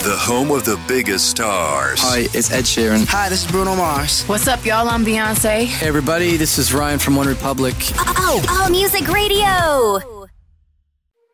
the home of the biggest stars. Hi, it's Ed Sheeran. Hi, this is Bruno Mars. What's up, y'all? I'm Beyonce. Hey, everybody, this is Ryan from One Republic. All Music Radio.